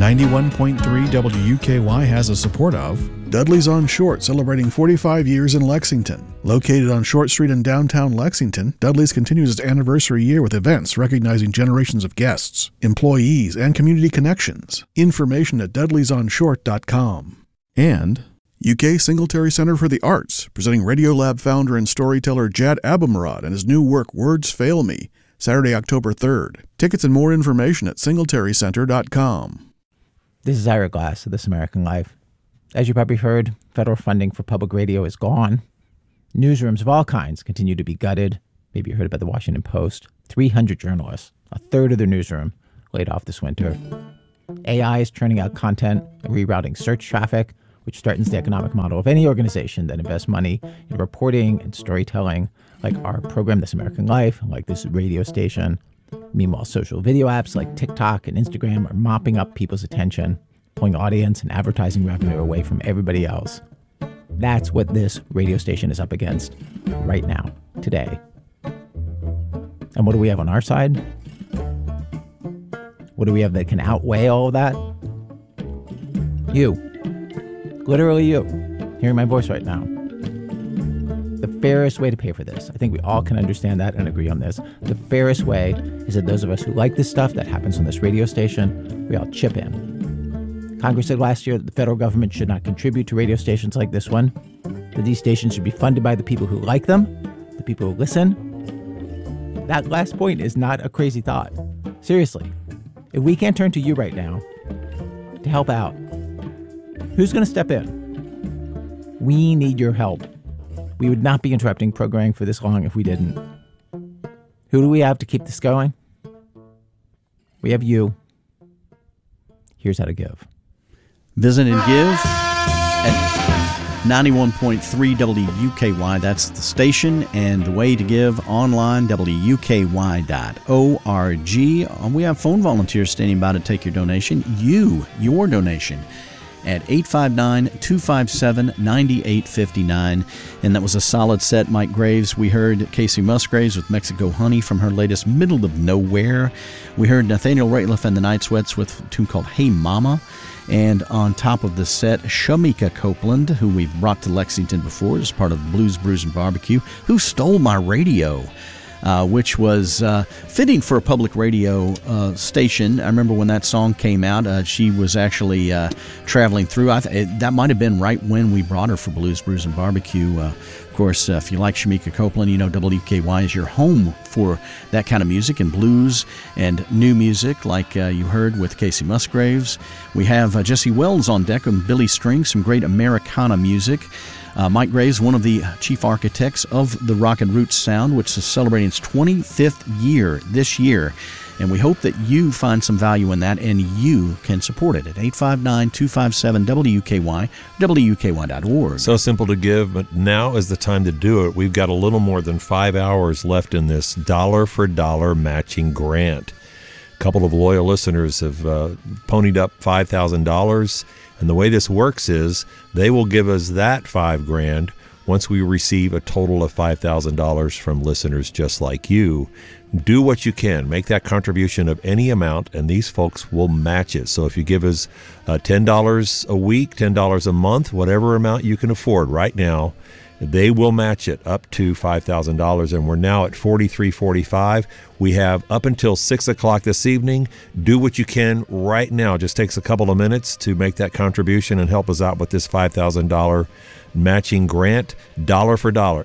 91.3 WUKY has the support of Dudley's on Short, celebrating 45 years in Lexington. Located on Short Street in downtown Lexington, Dudley's continues its anniversary year with events recognizing generations of guests, employees, and community connections. Information at dudleysonshort.com. And UK Singletary Center for the Arts, presenting Radiolab founder and storyteller Jad Abumrad and his new work Words Fail Me, Saturday, October 3rd. Tickets and more information at singletarycenter.com. This is Ira Glass of This American Life. As you probably heard, federal funding for public radio is gone. Newsrooms of all kinds continue to be gutted. Maybe you heard about the Washington Post. 300 journalists, a third of their newsroom, laid off this winter. AI is churning out content and rerouting search traffic, which threatens the economic model of any organization that invests money in reporting and storytelling, like our program, This American Life, like this radio station. Meanwhile, social video apps like TikTok and Instagram are mopping up people's attention, pulling audience and advertising revenue away from everybody else. That's what this radio station is up against right now, today. And what do we have on our side? What do we have that can outweigh all of that? You. Literally you. Hearing my voice right now. The fairest way to pay for this, I think we all can understand that and agree on this. The fairest way is that those of us who like this stuff that happens on this radio station, we all chip in. Congress said last year that the federal government should not contribute to radio stations like this one, that these stations should be funded by the people who like them, the people who listen. That last point is not a crazy thought. Seriously, if we can't turn to you right now to help out, who's going to step in? We need your help. We would not be interrupting programming for this long if we didn't. Who do we have to keep this going? We have you. Here's how to give. Visit and give at 91.3 WUKY. That's the station, and the way to give online, WUKY.org. We have phone volunteers standing by to take your donation. Your donation, at 859-257-9859. And that was a solid set. Mike Graves. We heard Casey Musgraves with Mexico Honey from her latest Middle of Nowhere. We heard Nathaniel Rateliff and the Night Sweats with a tune called Hey Mama. And on top of the set, Shamika Copeland, who we've brought to Lexington before as part of Blues, Brews, and Barbecue, Who Stole My Radio, which was fitting for a public radio station. I remember when that song came out, she was actually traveling through. That might have been right when we brought her for Blues, Brews, and Barbecue. Of course, if you like Shamika Copeland, you know WUKY is your home for that kind of music and blues and new music like you heard with Casey Musgraves. We have Jesse Wells on deck and Billy String, some great Americana music. Mike Graves, one of the chief architects of the Rock and Roots sound, which is celebrating its 25th year this year. And we hope that you find some value in that and you can support it at 859-257-WUKY, WUKY.org. So simple to give, but now is the time to do it. We've got a little more than 5 hours left in this dollar-for-dollar matching grant. A couple of loyal listeners have ponied up $5,000. And the way this works is they will give us that $5,000 once we receive a total of $5,000 from listeners just like you. Do what you can. Make that contribution of any amount, and these folks will match it. So if you give us $10 a week, $10 a month, whatever amount you can afford right now, they will match it up to $5,000, and we're now at $43.45. We have up until 6 o'clock this evening. Do what you can right now. It just takes a couple of minutes to make that contribution and help us out with this $5,000 matching grant. Dollar for dollar,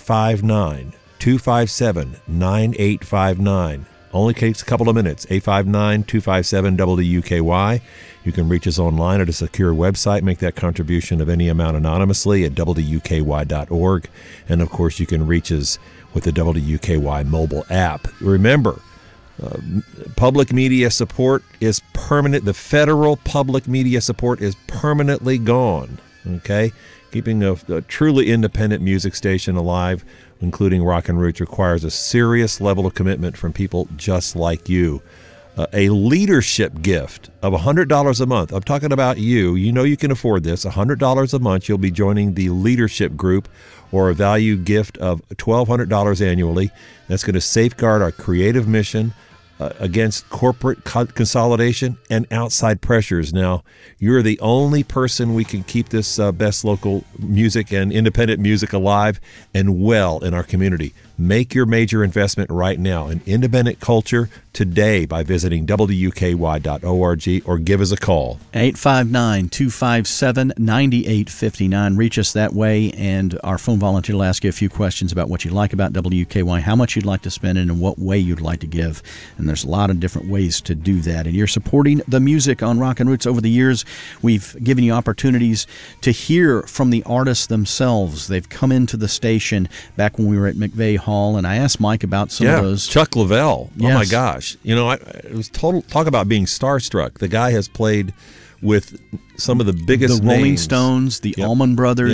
859-257-9859. Only takes a couple of minutes, 859-257-WUKY. You can reach us online at a secure website. Make that contribution of any amount anonymously at WUKY.org. And, of course, you can reach us with the WUKY mobile app. Remember, public media support is permanent. The federal public media support is permanently gone, okay? Keeping a truly independent music station alive, including Rock and Roots, requires a serious level of commitment from people just like you. A leadership gift of $100 a month. I'm talking about you. You know you can afford this. $100 a month. You'll be joining the leadership group, or a value gift of $1,200 annually. That's going to safeguard our creative mission against corporate consolidation and outside pressures. Now, you're the only person we can keep this best local music and independent music alive and well in our community. Make your major investment right now in independent culture today by visiting WKY.org or give us a call. 859-257-9859. Reach us that way, and our phone volunteer will ask you a few questions about what you like about WKY, how much you'd like to spend, and in what way you'd like to give. And there's a lot of different ways to do that. And you're supporting the music on Rockin' Roots. Over the years, we've given you opportunities to hear from the artists themselves. They've come into the station back when we were at McVeigh Hall, and I asked Mike about some of those. Chuck Lavelle. Yes. Oh my gosh! You know, it was total talk about being starstruck. The guy has played with some of the biggest the Rolling names. Stones, the Yep. Allman Brothers.